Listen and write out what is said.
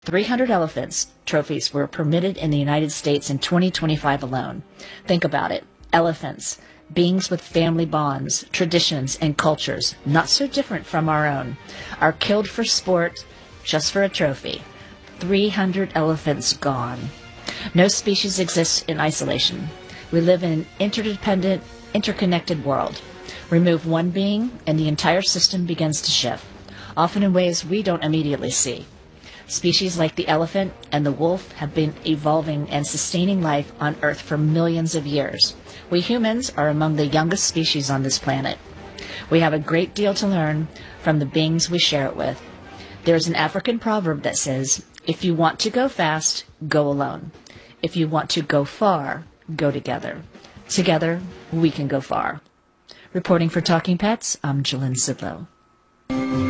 300 elephants trophies were permitted in the United States in 2025 alone. Think about it. Elephants, beings with family bonds, traditions, and cultures not so different from our own, are killed for sport just for a trophy. 300 elephants gone. No species exists in isolation. We live in an interdependent, interconnected world. Remove one being, and the entire system begins to shift, often in ways we don't immediately see. Species like the elephant and the wolf have been evolving and sustaining life on Earth for millions of years. We humans are among the youngest species on this planet. We have a great deal to learn from the beings we share it with. There is an African proverb that says, "If you want to go fast, go alone. If you want to go far, go together. Together, we can go far." Reporting for Talking Pets, I'm Jalyn Sidlow.